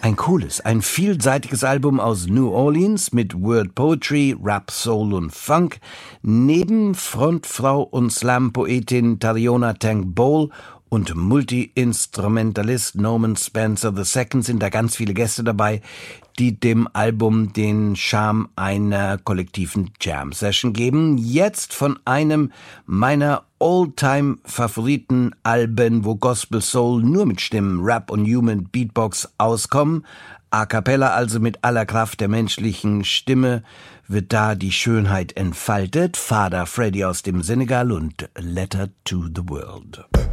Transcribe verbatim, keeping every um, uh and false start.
Ein cooles, ein vielseitiges Album aus New Orleans mit Word Poetry, Rap, Soul und Funk. Neben Frontfrau und Slam-Poetin Tariona Tank Bowl und Multi-Instrumentalist Norman Spencer der Second sind da ganz viele Gäste dabei, die dem Album den Charme einer kollektiven Jam-Session geben. Jetzt von einem meiner All-Time-Favoriten-Alben, wo Gospel Soul nur mit Stimmen, Rap und Human Beatbox auskommen. A cappella, also mit aller Kraft der menschlichen Stimme, wird da die Schönheit entfaltet. Father Freddy aus dem Senegal und Letter to the World.